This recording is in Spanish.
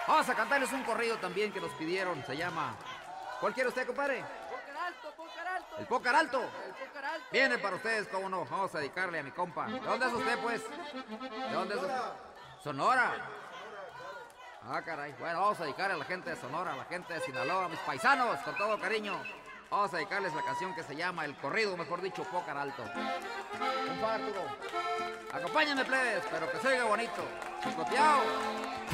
Vamos a cantarles un corrido también que nos pidieron. Se llama... ¿Cuál quiere usted, compadre? Pócar alto, pócar alto. El pócar alto. El pócar alto. Viene para ustedes, cómo no. Vamos a dedicarle a mi compa. ¿De dónde es usted, pues? ¿De dónde es usted? Sonora. Ah, caray. Bueno, vamos a dedicarle a la gente de Sonora, a la gente de Sinaloa, a mis paisanos, con todo cariño. Vamos a dedicarles la canción que se llama El Corrido, mejor dicho, Pócar Alto. Un favor, Arturo. Acompáñenme, plebes, pero que se oiga bonito. Chicoteado.